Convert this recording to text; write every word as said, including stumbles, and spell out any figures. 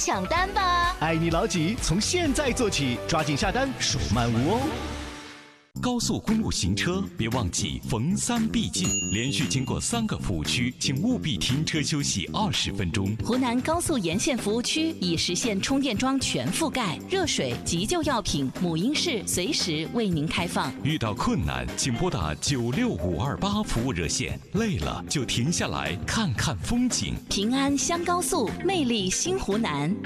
抢单吧！ 爱你老几，从现在做起，抓紧下单，手慢无哦。 高速公路行车，别忘记逢三必进。连续经过三个服务区，请务必停车休息二十分钟。 湖南高速沿线服务区已实现充电桩全覆盖，热水、急救药品、母婴室随时为您开放。 遇到困难，请拨打九六五二八服务热线。累了就停下来看看风景。 平安乡高速，魅力新湖南。